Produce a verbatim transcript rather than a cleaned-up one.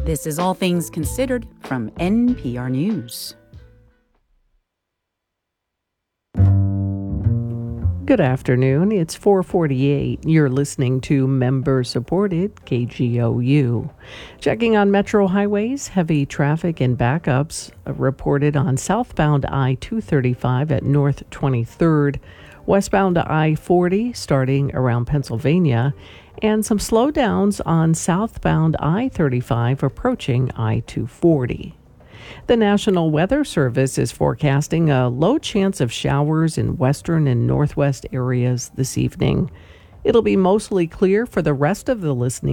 This is All Things Considered from N P R News. Good afternoon. It's four forty-eight. You're listening to member-supported K G O U. Checking on metro highways, heavy traffic and backups reported on southbound I two thirty-five at North twenty-third, westbound I forty starting around Pennsylvania, and some slowdowns on southbound I thirty-five approaching I two forty. The National Weather Service is forecasting a low chance of showers in western and northwest areas this evening. It'll be mostly clear for the rest of the listening